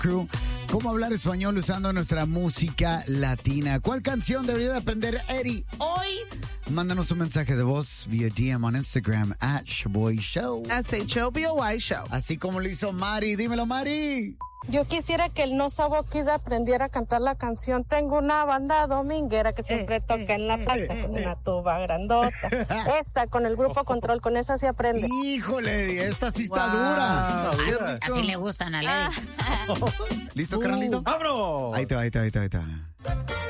Crew. ¿Cómo hablar español usando nuestra música latina? ¿Cuál canción debería de aprender Eddie hoy? Mándanos un mensaje de voz vía DM on Instagram @ShowBoyShow. SHOBOY Show. Así como lo hizo Mari. Dímelo, Mari. Yo quisiera que el No Sabo Kid aprendiera a cantar la canción. Tengo una banda dominguera que siempre toca en la plaza con una tuba grandota. Esa, con el grupo Control, con esa se aprende. Híjole, Eddie, esta sí está dura. Así le gustan a Lady. ¿Listo, carnalito? ¡Vámonos! Ahí te va.